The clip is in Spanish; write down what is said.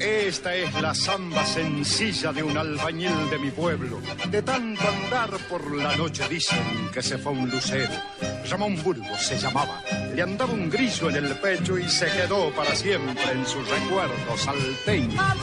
Esta es la samba sencilla de un albañil de mi pueblo. De tanto andar por la noche dicen que se fue un lucero. Ramón Burgos se llamaba. Le andaba un grillo en el pecho y se quedó para siempre en sus recuerdos salteños.